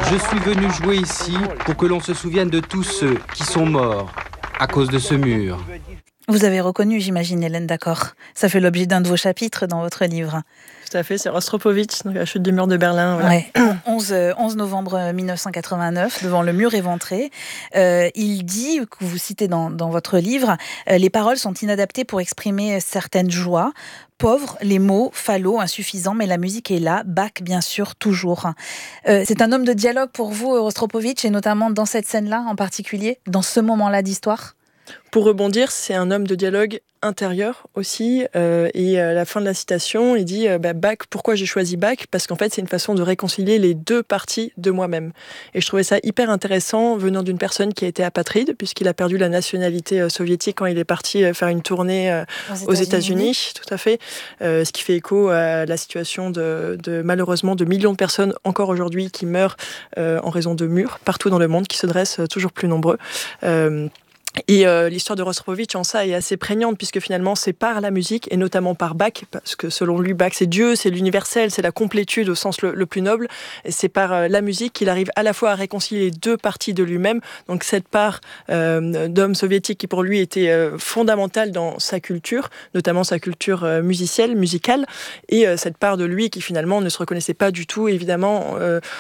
Je suis venu jouer ici pour que l'on se souvienne de tous ceux qui sont morts à cause de ce mur. Vous avez reconnu, j'imagine, Hélène Dackor. Ça fait l'objet d'un de vos chapitres dans votre livre. Tout à fait, c'est Rostropovitch, donc la chute du mur de Berlin. Voilà. Ouais. 11 novembre 1989, devant le mur éventré. Il dit, que vous citez dans votre livre, les paroles sont inadaptées pour exprimer certaines joies. Pauvres, les mots, fallot, insuffisants, mais la musique est là, Bach bien sûr, toujours. C'est un homme de dialogue pour vous, Rostropovitch, et notamment dans cette scène-là en particulier, dans ce moment-là d'histoire? Pour rebondir, c'est un homme de dialogue intérieur aussi, et à la fin de la citation, il dit Bach, pourquoi j'ai choisi Bach? Parce qu'en fait, c'est une façon de réconcilier les deux parties de moi-même. Et je trouvais ça hyper intéressant venant d'une personne qui a été apatride, puisqu'il a perdu la nationalité soviétique quand il est parti faire une tournée aux États-Unis, tout à fait. Ce qui fait écho à la situation de malheureusement de millions de personnes encore aujourd'hui qui meurent en raison de murs partout dans le monde, qui se dressent toujours plus nombreux. Et l'histoire de Rostropovitch en ça est assez prégnante, puisque finalement c'est par la musique et notamment par Bach, parce que selon lui Bach c'est Dieu, c'est l'universel, c'est la complétude au sens le plus noble, et c'est par la musique qu'il arrive à la fois à réconcilier les deux parties de lui-même, donc cette part d'homme soviétique qui pour lui était fondamentale dans sa culture, notamment sa culture musicale, et cette part de lui qui finalement ne se reconnaissait pas du tout, évidemment,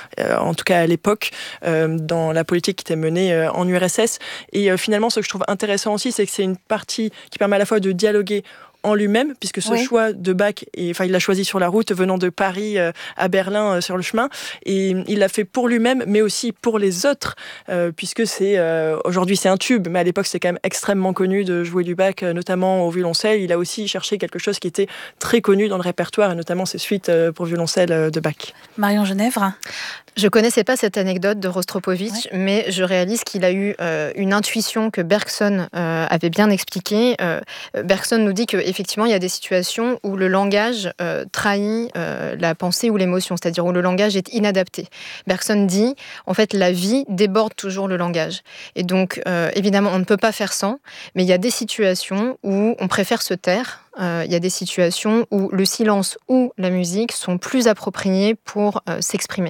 en tout cas à l'époque, dans la politique qui était menée en URSS, et finalement ce que je trouve intéressant aussi, c'est que c'est une partie qui permet à la fois de dialoguer en lui-même, puisque ce choix de Bach, il l'a choisi sur la route, venant de Paris à Berlin sur le chemin, et il l'a fait pour lui-même, mais aussi pour les autres, puisque aujourd'hui c'est un tube, mais à l'époque c'est quand même extrêmement connu de jouer du Bach, notamment au violoncelle. Il a aussi cherché quelque chose qui était très connu dans le répertoire, et notamment ses suites pour violoncelle de Bach. Marion Genèvre. Je connaissais pas cette anecdote de Rostropovitch, mais je réalise qu'il a eu une intuition que Bergson avait bien expliquée. Bergson nous dit qu'effectivement, il y a des situations où le langage trahit la pensée ou l'émotion, c'est-à-dire où le langage est inadapté. Bergson dit, en fait, la vie déborde toujours le langage. Et donc, évidemment, on ne peut pas faire sans, mais il y a des situations où on préfère se taire. Il y a des situations où le silence ou la musique sont plus appropriés pour s'exprimer.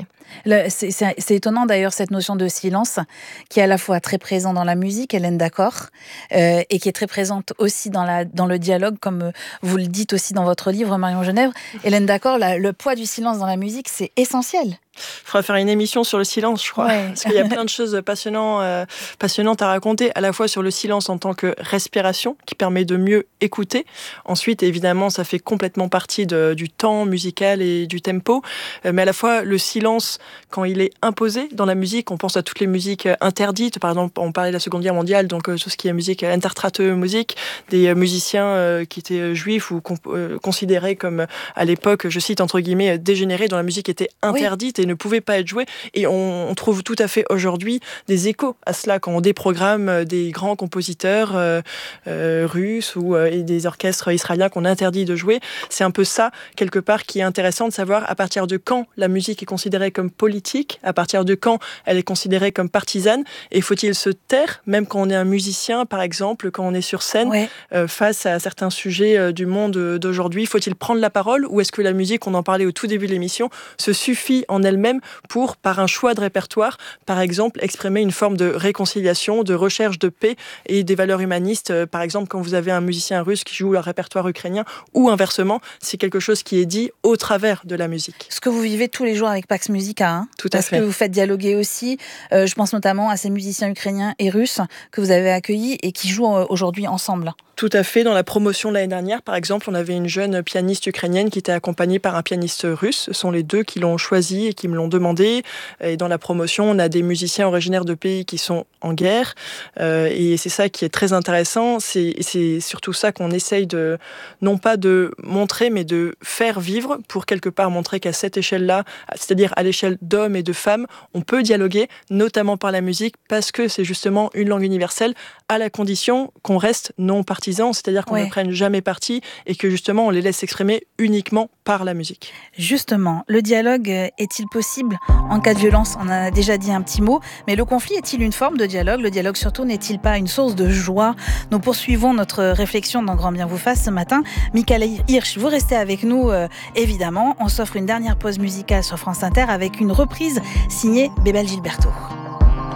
C'est étonnant d'ailleurs cette notion de silence qui est à la fois très présent dans la musique, Hélène Dackor, et qui est très présente aussi dans le dialogue, comme vous le dites aussi dans votre livre, Marion Genèvre. Hélène Dackor, le poids du silence dans la musique, c'est essentiel. Il faudra faire une émission sur le silence, je crois. Ouais. Parce qu'il y a plein de choses passionnantes à raconter, à la fois sur le silence en tant que respiration, qui permet de mieux écouter. Ensuite, évidemment, ça fait complètement partie du temps musical et du tempo. Mais à la fois, le silence, quand il est imposé dans la musique, on pense à toutes les musiques interdites. Par exemple, on parlait de la Seconde Guerre mondiale, donc tout ce qui est musique Intertratte-Musik, des musiciens qui étaient juifs ou considérés comme, à l'époque, je cite entre guillemets, dégénérés, dont la musique était interdite. Oui. Et ne pouvait pas être joué. Et on trouve tout à fait aujourd'hui des échos à cela quand on déprogramme des grands compositeurs russes et des orchestres israéliens qu'on interdit de jouer. C'est un peu ça, quelque part, qui est intéressant de savoir à partir de quand la musique est considérée comme politique, à partir de quand elle est considérée comme partisane, et faut-il se taire, même quand on est un musicien, par exemple, quand on est sur scène, face à certains sujets du monde d'aujourd'hui, faut-il prendre la parole, ou est-ce que la musique, on en parlait au tout début de l'émission, se suffit en elle-même pour, par un choix de répertoire, par exemple, exprimer une forme de réconciliation, de recherche de paix et des valeurs humanistes. Par exemple, quand vous avez un musicien russe qui joue un répertoire ukrainien, ou inversement, c'est quelque chose qui est dit au travers de la musique. Ce que vous vivez tous les jours avec Pax Musica, hein, tout à fait. Parce que vous faites dialoguer aussi, je pense notamment à ces musiciens ukrainiens et russes que vous avez accueillis et qui jouent aujourd'hui ensemble. Tout à fait. Dans la promotion de l'année dernière, par exemple, on avait une jeune pianiste ukrainienne qui était accompagnée par un pianiste russe. Ce sont les deux qui l'ont choisi et qui me l'ont demandé. Et dans la promotion, on a des musiciens originaires de pays qui sont en guerre. Et c'est ça qui est très intéressant. C'est surtout ça qu'on essaye non pas de montrer, mais de faire vivre pour quelque part montrer qu'à cette échelle-là, c'est-à-dire à l'échelle d'hommes et de femmes, on peut dialoguer, notamment par la musique, parce que c'est justement une langue universelle à la condition qu'on reste non partisan, c'est-à-dire qu'on ne prenne jamais parti et que justement on les laisse s'exprimer uniquement par la musique. Justement, le dialogue est-il possible en cas de violence ? On en a déjà dit un petit mot, mais le conflit est-il une forme de dialogue ? Le dialogue surtout n'est-il pas une source de joie ? Nous poursuivons notre réflexion dans Grand Bien vous fasse ce matin. Michael Hirsch, vous restez avec nous évidemment. On s'offre une dernière pause musicale sur France Inter avec une reprise signée Bebel Gilberto.